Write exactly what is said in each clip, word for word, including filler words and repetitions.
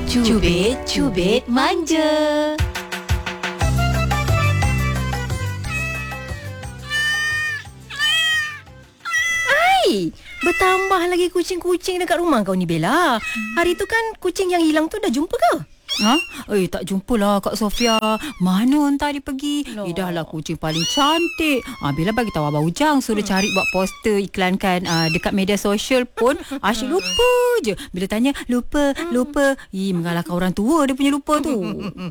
Cubit-cubit manja. Hai, bertambah lagi kucing-kucing dekat rumah kau ni, Bella. Hari tu kan kucing yang hilang tu dah jumpa ke? Ha? Eh, tak jumpalah Kak Sofia. Mana entah dia pergi. Loh. Eh, dah lah kucing paling cantik. Ah, Bella bagi tahu Abang Ujang suruh hmm. cari buat poster iklankan uh, dekat media sosial pun. Asyik lupa je. Bila tanya, lupa, lupa. Ih, mengalahkan orang tua dia punya lupa tu.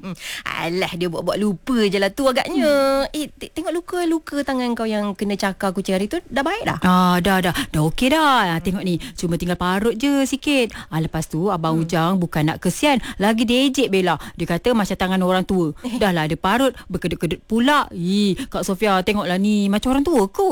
Alah, dia buat-buat lupa je lah tu agaknya. Eh, t- tengok luka-luka tangan kau yang kena cakar kucing hari tu. Dah baik dah? Ah, dah, dah. Dah okey dah. Ah, tengok ni. Cuma tinggal parut je sikit. Ah, lepas tu Abang hmm. Ujang bukan nak kesian. Lagi dia ejek Bella. Dia kata macam tangan orang tua. Dah lah ada parut, berkedut-kedut pula. Ih, Kak Sofia tengoklah ni. Macam orang tua ko.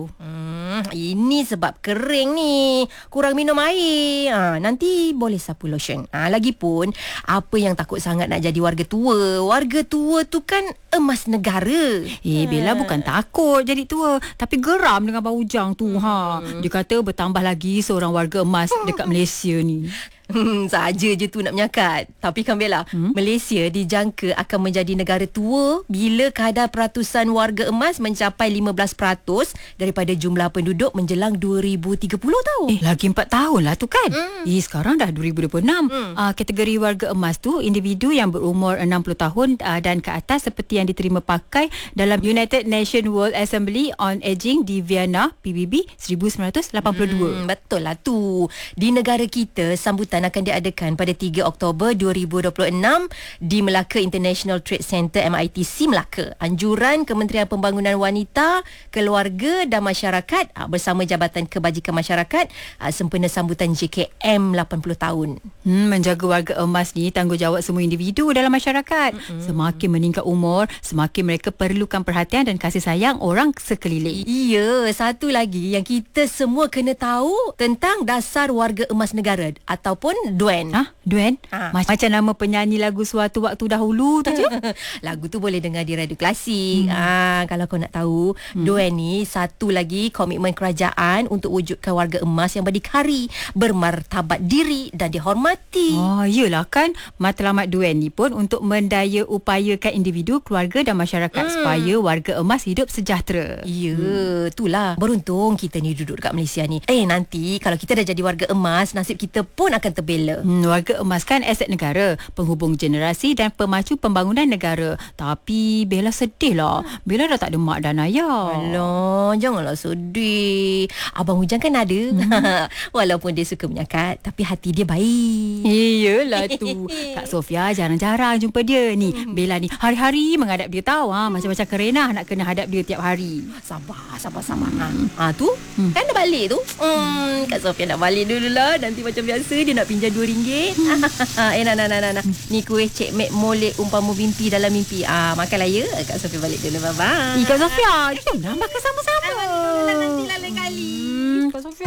Hmm, ini sebab kering ni. Kurang minum air. Ha, nanti boleh sapu lotion. Ha, lagipun, apa yang takut sangat nak jadi warga tua? Warga tua tu kan emas negara. Eh, Bella bukan takut jadi tua, tapi geram dengan Abang Ujang tu. Ha. Dia kata bertambah lagi seorang warga emas dekat Malaysia ni. Hmm, saja je tu nak menyakat. Tapi kan Bella, hmm? Malaysia dijangka akan menjadi negara tua bila kadar peratusan warga emas mencapai lima belas peratus daripada jumlah penduduk menjelang dua ribu tiga puluh tau. Eh, lagi empat tahun lah tu kan. Hmm. Eh, sekarang dah dua ribu dua puluh enam. Hmm. Uh, kategori warga emas tu individu yang berumur enam puluh tahun uh, dan ke atas seperti yang diterima pakai dalam United Nations World Assembly on Aging di Vienna, P B B seribu sembilan ratus lapan puluh dua. Hmm, betul lah tu. Di negara kita, sambutan akan diadakan pada tiga Oktober dua ribu dua puluh enam di Melaka International Trade Center M I T C Melaka. Anjuran Kementerian Pembangunan Wanita, Keluarga dan Masyarakat bersama Jabatan Kebajikan Masyarakat sempena sambutan J K M lapan puluh tahun. Hmm, menjaga warga emas ni tanggungjawab semua individu dalam masyarakat. Mm-hmm. Semakin meningkat umur, semakin mereka perlukan perhatian dan kasih sayang orang sekeliling. Iya, satu lagi yang kita semua kena tahu tentang dasar warga emas negara ataupun D U N. Ha? D U N? Ha. Macam nama penyanyi lagu suatu waktu dahulu tu je. Lagu tu boleh dengar di radio klasik. Hmm. Ha, kalau kau nak tahu, hmm. D U N ni satu lagi komitmen kerajaan untuk wujudkan warga emas yang berdikari, bermartabat diri dan dihormati. Oh, iyalah kan. Matlamat D U N ni pun untuk mendaya upayakan individu, keluarga dan masyarakat hmm. supaya warga emas hidup sejahtera. Ya, hmm. itulah. Beruntung kita ni duduk dekat Malaysia ni. Eh, nanti kalau kita dah jadi warga emas, nasib kita pun akan terbela. Hmm, warga emas kan aset negara, penghubung generasi dan pemacu pembangunan negara. Tapi Bella sedih lah. Bella dah tak ada mak dan ayah. Alah, janganlah sedih. Abang Ujang kan ada. Hmm. Walaupun dia suka menyakat, tapi hati dia baik. Iyalah tu. Kak Sofia jarang-jarang jumpa dia ni. Hmm. Bella ni hari-hari menghadap dia tahu. Ha, macam-macam kerenah nak kena hadap dia tiap hari. Sabar, sabar, sabar. Hmm. Ha, tu hmm. kan dah balik tu. Hmm, Kak Sofia nak balik dulu lah. Nanti macam biasa dia nak pinjam dua ringgit. Hmm. eh, nak, nak, nak, nak. Ni kuih Cik Mek molek umpama mimpi dalam mimpi. Ah, makanlah ya. Kak Sofia balik dulu. Bye-bye. Eh, Kak Sofia, jom lah makan sama-sama. Ah, nanti lah lain kali. Hmm, Kak Sofia.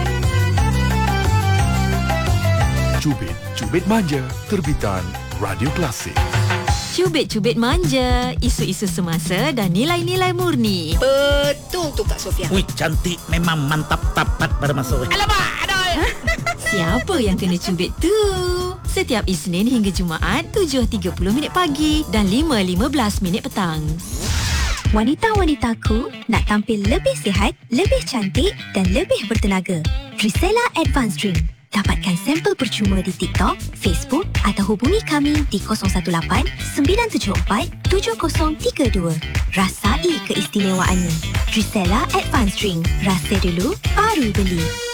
Cubit, Cubit Manja, terbitan Radio Klasik. Cubit-cubit manja, isu-isu semasa dan nilai-nilai murni. Betul tu Kak Sofia. Wih, cantik. Memang mantap tapat pada masa. Alamak, aduh. Siapa yang kena cubit tu? Setiap Isnin hingga Jumaat, tujuh tiga puluh minit pagi dan lima lima belas minit petang. Wanita-wanitaku nak tampil lebih sihat, lebih cantik dan lebih bertenaga. Trisela Advanced Drink. Dapatkan sampel percuma di TikTok, Facebook atau hubungi kami di kosong satu lapan sembilan tujuh empat tujuh kosong tiga dua. Rasai keistimewaannya. Trisela Advanced Drink. Rasa dulu, baru beli.